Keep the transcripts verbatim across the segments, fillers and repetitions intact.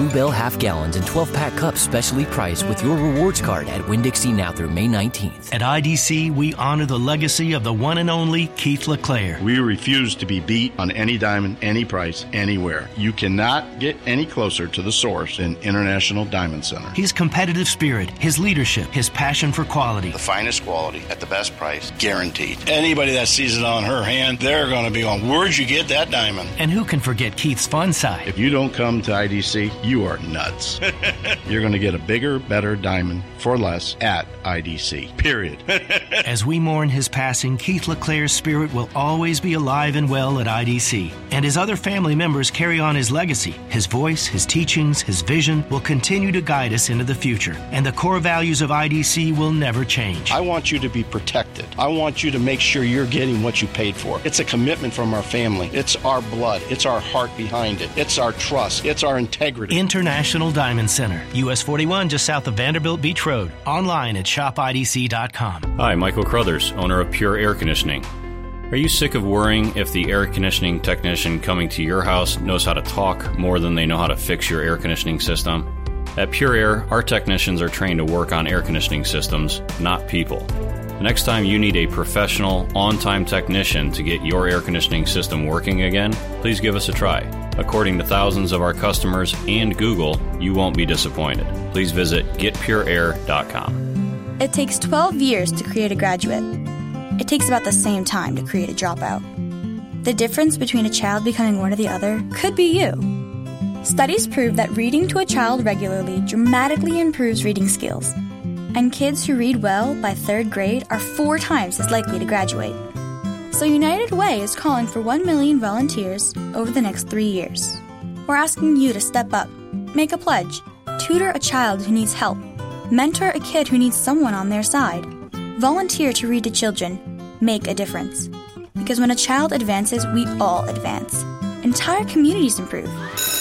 Blue Bell half gallons and twelve-pack cups specially priced with your rewards card at Winn-Dixie now through May nineteenth. At I D C, we honor the legacy of the one and only Keith LeClaire. We refuse to be beat on any diamond, any price, anywhere. You cannot get any closer to the source than International Diamond Center. His competitive spirit, his leadership, his passion for quality. The finest quality at the best price, guaranteed. Anybody that sees it on her hand, they're going to be on, where'd you get that diamond? And who can forget Keith's fun side? If you don't come to I D C, you are nuts. You're going to get a bigger, better diamond for less at I D C, period. As we mourn his passing, Keith LeClaire's spirit will always be alive and well at I D C. And his other family members carry on his legacy. His voice, his teachings, his vision will continue to guide us into the future. And the core values of I D C will never change. I want you to be protected. I want you to make sure you're getting what you paid for. It's a commitment from our family. It's our blood. It's our heart behind it. It's our trust. It's our integrity. International Diamond Center, U S forty-one, just south of Vanderbilt Beach Road. Online at shop I D C dot com. Hi, Michael Crothers, owner of Pure Air Conditioning. Are you sick of worrying if the air conditioning technician coming to your house knows how to talk more than they know how to fix your air conditioning system? At Pure Air, our technicians are trained to work on air conditioning systems, not people. The next time you need a professional, on-time technician to get your air conditioning system working again, please give us a try. According to thousands of our customers and Google, you won't be disappointed. Please visit get pure air dot com. It takes twelve years to create a graduate. It takes about the same time to create a dropout. The difference between a child becoming one or the other could be you. Studies prove that reading to a child regularly dramatically improves reading skills. And kids who read well by third grade are four times as likely to graduate. So United Way is calling for one million volunteers over the next three years. We're asking you to step up, make a pledge, tutor a child who needs help, mentor a kid who needs someone on their side, volunteer to read to children, make a difference. Because when a child advances, we all advance. Entire communities improve.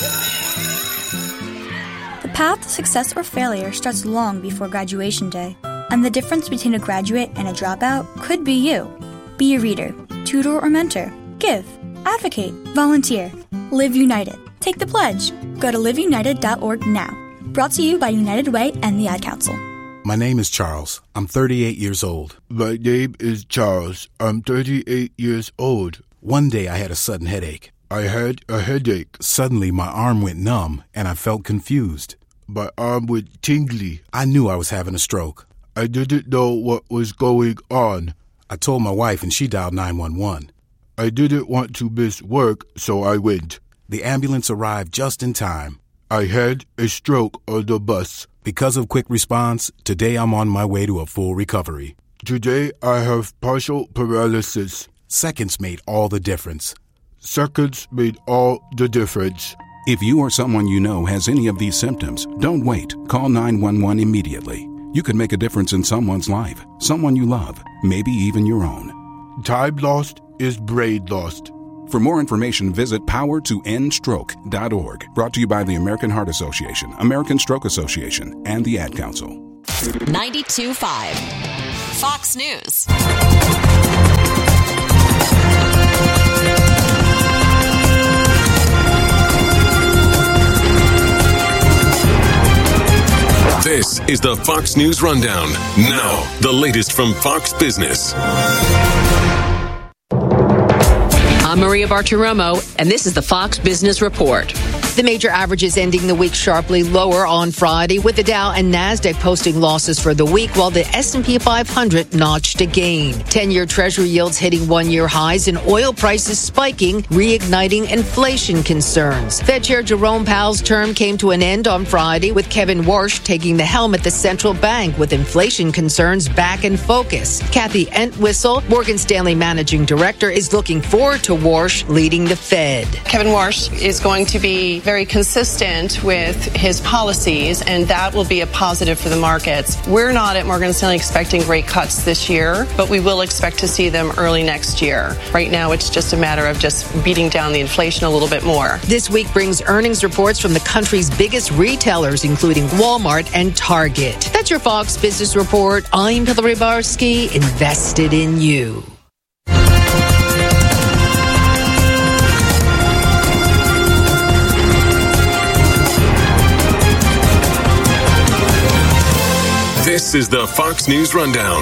The path to success or failure starts long before graduation day, and the difference between a graduate and a dropout could be you. Be a reader, tutor or mentor, give, advocate, volunteer. Live United. Take the pledge. Go to live united dot org now. Brought to you by United Way and the Ad Council. My name is Charles. I'm thirty-eight years old. My name is Charles. I'm thirty-eight years old. One day I had a sudden headache. I had a headache. Suddenly my arm went numb and I felt confused. My arm went tingly. I knew I was having a stroke. I didn't know what was going on. I told my wife and she dialed nine one one. I didn't want to miss work, so I went. The ambulance arrived just in time. I had a stroke on the bus. Because of quick response, today I'm on my way to a full recovery. Today I have partial paralysis. Seconds made all the difference. Seconds made all the difference. If you or someone you know has any of these symptoms, don't wait. Call nine one one immediately. You could make a difference in someone's life, someone you love, maybe even your own. Time lost is brain lost. For more information, visit power to end stroke dot org. Brought to you by the American Heart Association, American Stroke Association, and the Ad Council. ninety-two point five Fox News. This is the Fox News Rundown. Now, the latest from Fox Business. I'm Maria Bartiromo, and this is the Fox Business Report. The major averages ending the week sharply lower on Friday, with the Dow and Nasdaq posting losses for the week, while the S and P five hundred notched a gain. ten-year Treasury yields hitting one-year highs and oil prices spiking, reigniting inflation concerns. Fed Chair Jerome Powell's term came to an end on Friday, with Kevin Warsh taking the helm at the central bank, with inflation concerns back in focus. Kathy Entwistle, Morgan Stanley Managing Director, is looking forward to Warsh leading the Fed. Kevin Warsh is going to be very consistent with his policies, and that will be a positive for the markets. We're not at Morgan Stanley expecting rate cuts this year, but we will expect to see them early next year. Right now, it's just a matter of just beating down the inflation a little bit more. This week brings earnings reports from the country's biggest retailers, including Walmart and Target. That's your Fox Business Report. I'm Hillary Barsky, invested in you. This is the Fox News Rundown.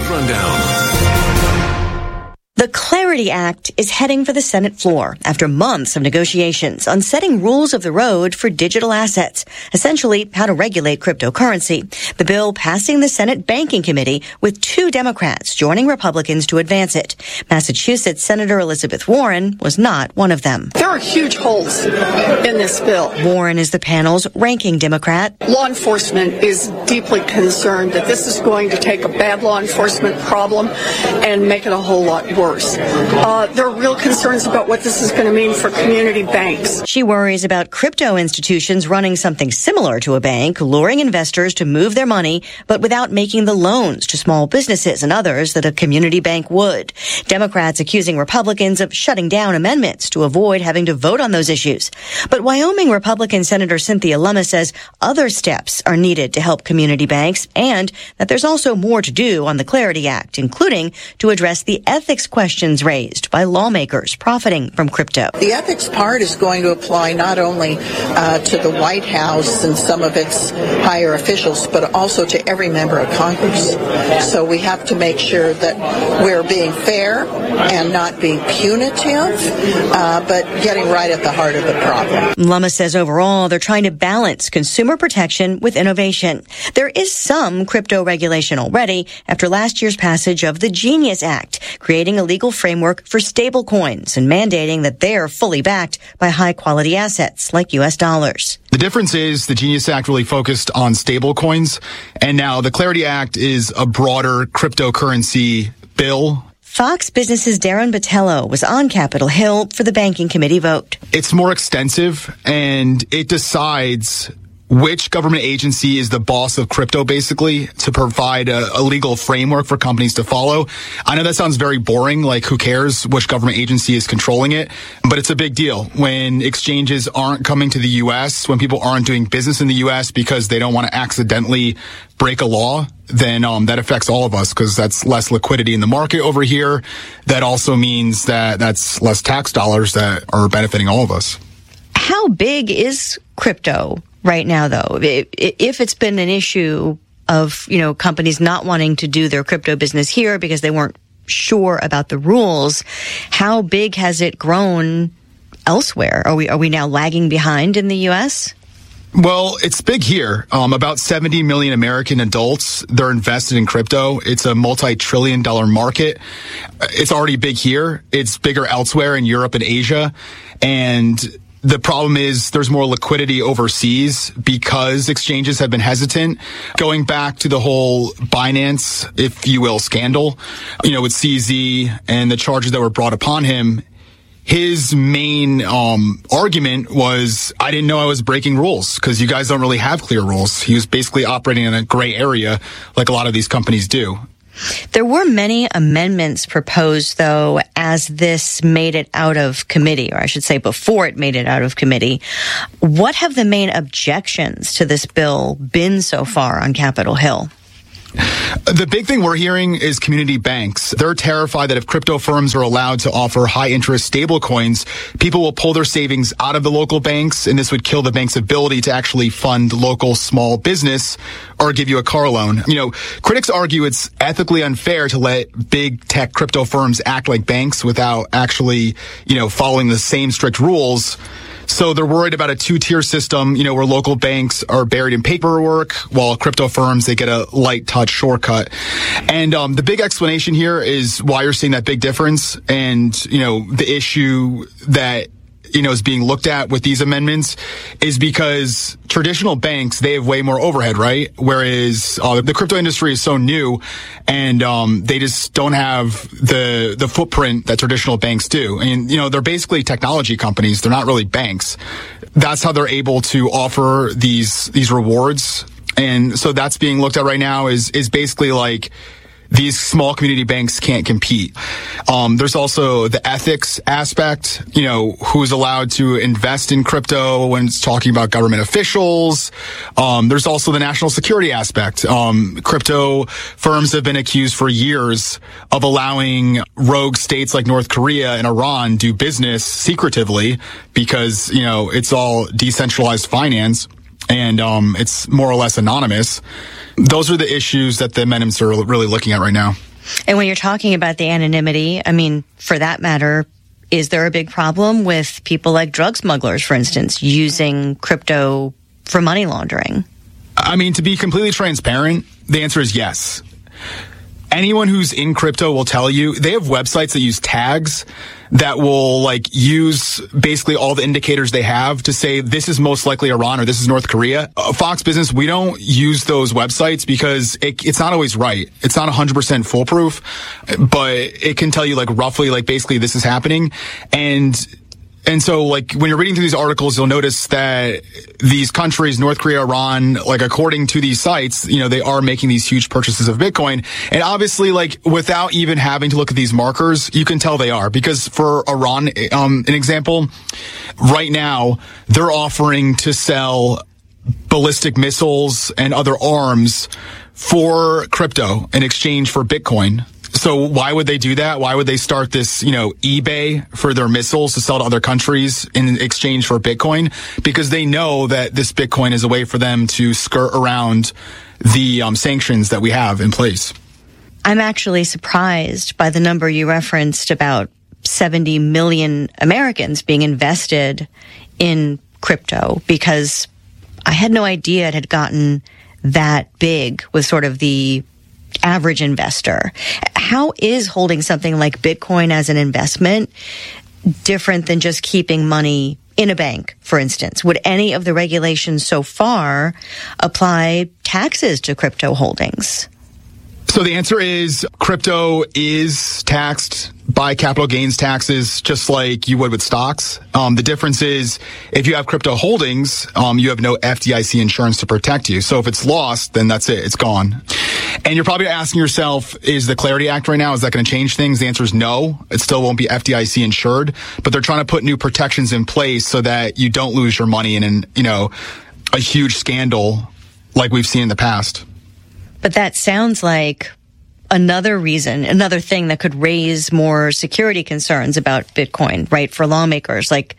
Rundown. The Clarity Act is heading for the Senate floor after months of negotiations on setting rules of the road for digital assets, essentially how to regulate cryptocurrency. The bill passing the Senate Banking Committee with two Democrats joining Republicans to advance it. Massachusetts Senator Elizabeth Warren was not one of them. There are huge holes in this bill. Warren is the panel's ranking Democrat. Law enforcement is deeply concerned that this is going to take a bad law enforcement problem and make it a whole lot worse. Uh, there are real concerns about what this is going to mean for community banks. She worries about crypto institutions running something similar to a bank, luring investors to move their money, but without making the loans to small businesses and others that a community bank would. Democrats accusing Republicans of shutting down amendments to avoid having to vote on those issues. But Wyoming Republican Senator Cynthia Lummis says other steps are needed to help community banks and that there's also more to do on the Clarity Act, including to address the ethics questions raised by lawmakers profiting from crypto. The ethics part is going to apply not only uh, to the White House and some of its higher officials, but also to every member of Congress. So we have to make sure that we're being fair and not being punitive, uh, but getting right at the heart of the problem. Lummis says overall they're trying to balance consumer protection with innovation. There is some crypto regulation already after last year's passage of the Genius Act, creating a legal framework for stable coins and mandating that they're fully backed by high-quality assets like U S dollars. The difference is the Genius Act really focused on stable coins, and now the Clarity Act is a broader cryptocurrency bill. Fox Business's Darren Botello was on Capitol Hill for the Banking Committee vote. It's more extensive, and it decides which government agency is the boss of crypto, basically, to provide a, a legal framework for companies to follow. I know that sounds very boring, like who cares which government agency is controlling it, but it's a big deal when exchanges aren't coming to the U S, when people aren't doing business in the U S because they don't want to accidentally break a law. Then um, that affects all of us because that's less liquidity in the market over here. That also means that that's less tax dollars that are benefiting all of us. How big is crypto right now, though? If it's been an issue of, you know, companies not wanting to do their crypto business here because they weren't sure about the rules, how big has it grown elsewhere? Are we are we now lagging behind in the U S? Well, it's big here. Um, about seventy million American adults, they're invested in crypto. It's a multi-trillion dollar market. It's already big here. It's bigger elsewhere in Europe and Asia. And the problem is there's more liquidity overseas because exchanges have been hesitant. Going back to the whole Binance, if you will, scandal, you know, with C Z and the charges that were brought upon him, his main um argument was, I didn't know I was breaking rules because you guys don't really have clear rules. He was basically operating in a gray area like a lot of these companies do. There were many amendments proposed, though, as this made it out of committee, or I should say before it made it out of committee. What have the main objections to this bill been so far on Capitol Hill? The big thing we're hearing is community banks. They're terrified that if crypto firms are allowed to offer high-interest stablecoins, people will pull their savings out of the local banks, and this would kill the bank's ability to actually fund local small business or give you a car loan. You know, critics argue it's ethically unfair to let big tech crypto firms act like banks without actually, you know, following the same strict rules. So they're worried about a two-tier system, you know, where local banks are buried in paperwork, while crypto firms, they get a light touch shortcut. And um, the big explanation here is why you're seeing that big difference. And, you know, the issue that, you know, is being looked at with these amendments is because traditional banks, they have way more overhead, right? Whereas uh, the crypto industry is so new, and um, they just don't have the the footprint that traditional banks do. And, you know, they're basically technology companies. They're not really banks. That's how they're able to offer these these rewards. And so that's being looked at right now is is basically like, these small community banks can't compete. Um, there's also the ethics aspect, you know, who's allowed to invest in crypto when it's talking about government officials. Um, there's also the national security aspect. Um, crypto firms have been accused for years of allowing rogue states like North Korea and Iran do business secretively because, you know, it's all decentralized finance. and um, it's more or less anonymous. Those are the issues that the amendments are really looking at right now. And when you're talking about the anonymity, I mean, for that matter, is there a big problem with people like drug smugglers, for instance, using crypto for money laundering? I mean, to be completely transparent, the answer is yes. Anyone who's in crypto will tell you they have websites that use tags that will like use basically all the indicators they have to say this is most likely Iran or this is North Korea. Uh, Fox Business, we don't use those websites because it, it's not always right. It's not one hundred percent foolproof, but it can tell you like roughly like basically this is happening. And And so, like, when you're reading through these articles, you'll notice that these countries, North Korea, Iran, like, according to these sites, you know, they are making these huge purchases of Bitcoin. And obviously, like, without even having to look at these markers, you can tell they are. Because for Iran, um, an example, right now, they're offering to sell ballistic missiles and other arms for crypto in exchange for Bitcoin. So why would they do that? Why would they start this, you know, eBay for their missiles to sell to other countries in exchange for Bitcoin? Because they know that this Bitcoin is a way for them to skirt around the um, sanctions that we have in place. I'm actually surprised by the number you referenced about seventy million Americans being invested in crypto, because I had no idea it had gotten that big with sort of the average investor. How is holding something like Bitcoin as an investment different than just keeping money in a bank, for instance? Would any of the regulations so far apply taxes to crypto holdings? So the answer is crypto is taxed by capital gains taxes, just like you would with stocks. Um, the difference is if you have crypto holdings, um, you have no F D I C insurance to protect you. So if it's lost, then that's it. It's gone. And you're probably asking yourself, is the Clarity Act right now, is that going to change things? The answer is no. It still won't be F D I C insured, but they're trying to put new protections in place so that you don't lose your money in an, you know, a huge scandal like we've seen in the past. But that sounds like another reason, another thing that could raise more security concerns about Bitcoin, right, for lawmakers, like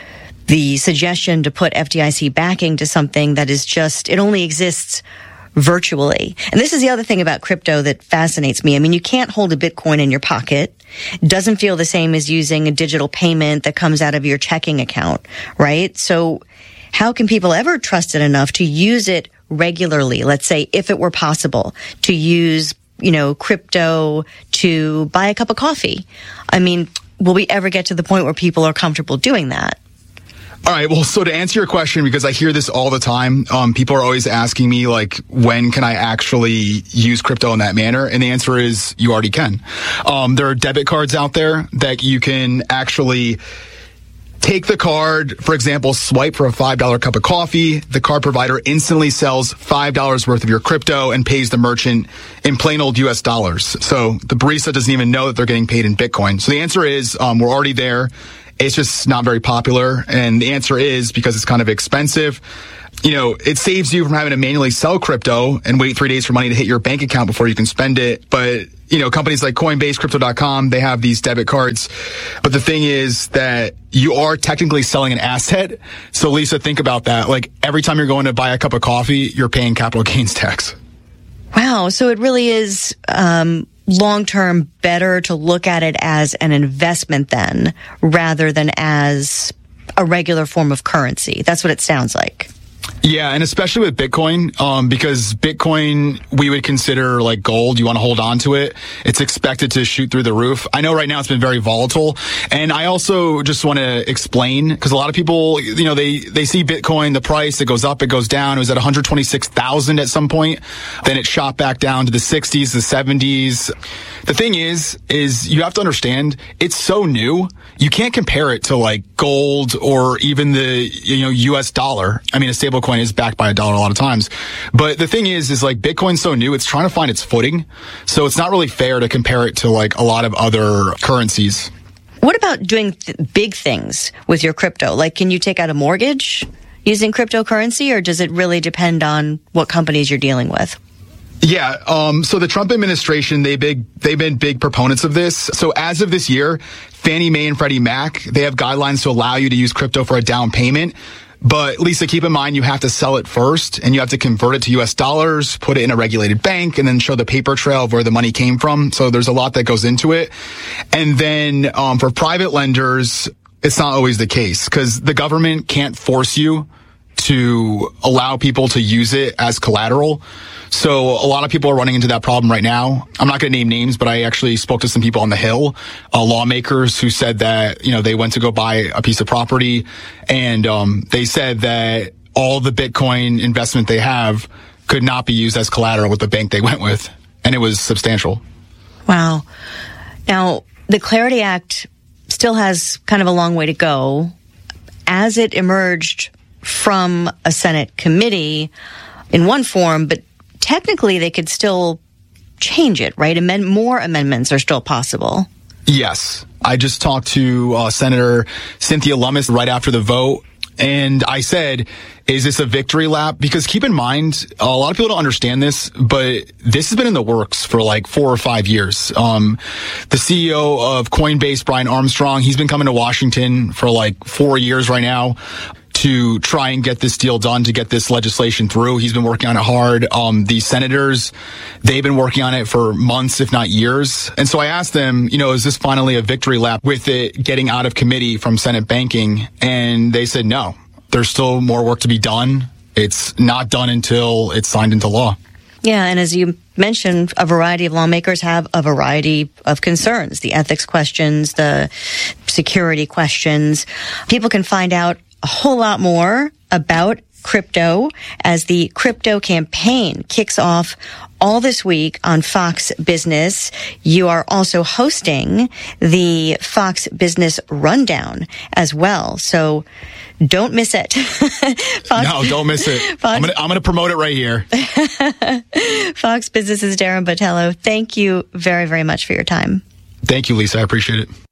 the suggestion to put F D I C backing to something that is just, it only exists virtually. And this is the other thing about crypto that fascinates me. I mean, you can't hold a Bitcoin in your pocket. It doesn't feel the same as using a digital payment that comes out of your checking account, right? So how can people ever trust it enough to use it regularly? Let's say if it were possible to use, you know, crypto to buy a cup of coffee. I mean, will we ever get to the point where people are comfortable doing that? All right. Well, so to answer your question, because I hear this all the time, um, people are always asking me, like, when can I actually use crypto in that manner? And the answer is you already can. Um, there are debit cards out there that you can actually take the card, for example, swipe for a five dollar cup of coffee. The card provider instantly sells five dollars worth of your crypto and pays the merchant in plain old U S dollars. So the barista doesn't even know that they're getting paid in Bitcoin. So the answer is um, we're already there. It's just not very popular. And the answer is because it's kind of expensive. You know, it saves you from having to manually sell crypto and wait three days for money to hit your bank account before you can spend it. But, you know, companies like Coinbase, Crypto dot com, they have these debit cards. But the thing is that you are technically selling an asset. So, Lisa, think about that. Like, every time you're going to buy a cup of coffee, you're paying capital gains tax. Wow. So it really is um, long-term better to look at it as an investment then, rather than as a regular form of currency. That's what it sounds like. Yeah, and especially with Bitcoin, um, because Bitcoin, we would consider like gold. You want to hold on to it. It's expected to shoot through the roof. I know right now it's been very volatile. And I also just want to explain, because a lot of people, you know, they, they see Bitcoin, the price, it goes up, it goes down. It was at one hundred twenty-six thousand at some point. Then it shot back down to the sixties, the seventies. The thing is, is you have to understand, it's so new. You can't compare it to like gold or even the, you know, U S dollar. I mean, a stable coin is backed by a dollar a lot of times. But the thing is, is like Bitcoin's so new, it's trying to find its footing. So it's not really fair to compare it to like a lot of other currencies. What about doing th- big things with your crypto? Like, can you take out a mortgage using cryptocurrency, or does it really depend on what companies you're dealing with? Yeah, um, so the Trump administration, they big, they've been big proponents of this. So as of this year, Fannie Mae and Freddie Mac, they have guidelines to allow you to use crypto for a down payment. But Lisa, keep in mind, you have to sell it first and you have to convert it to U S dollars, put it in a regulated bank, and then show the paper trail of where the money came from. So there's a lot that goes into it. And then um, for private lenders, it's not always the case because the government can't force you to allow people to use it as collateral. So a lot of people are running into that problem right now. I'm not going to name names, but I actually spoke to some people on the Hill, uh, lawmakers who said that, you know, they went to go buy a piece of property and um, they said that all the Bitcoin investment they have could not be used as collateral with the bank they went with. And it was substantial. Wow. Now, the Clarity Act still has kind of a long way to go. As it emerged from a Senate committee in one form, but technically they could still change it, right? Amend- more amendments are still possible. Yes. I just talked to uh, Senator Cynthia Lummis right after the vote, and I said, is this a victory lap? Because keep in mind, a lot of people don't understand this, but this has been in the works for like four or five years. Um, the C E O of Coinbase, Brian Armstrong, he's been coming to Washington for like four years right now to try and get this deal done, to get this legislation through. He's been working on it hard. Um, the senators, they've been working on it for months, if not years. And so I asked them, you know, is this finally a victory lap with it getting out of committee from Senate banking? And they said, no, there's still more work to be done. It's not done until it's signed into law. Yeah, and as you mentioned, a variety of lawmakers have a variety of concerns, the ethics questions, the security questions. People can find out a whole lot more about crypto as the crypto campaign kicks off all this week on Fox Business. You are also hosting the Fox Business Rundown as well. So don't miss it. Fox, no, don't miss it. Fox, I'm going I'm to promote it right here. Fox Business's Darren Botelho, thank you very, very much for your time. Thank you, Lisa. I appreciate it.